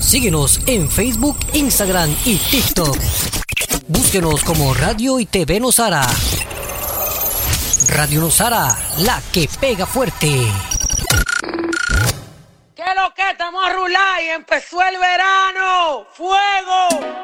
Síguenos en Facebook, Instagram y TikTok. Búsquenos como Radio y TV Nosara. Radio Nosara, la que pega fuerte. ¿Qué lo que estamos a rular y empezó el verano? ¡Fuego!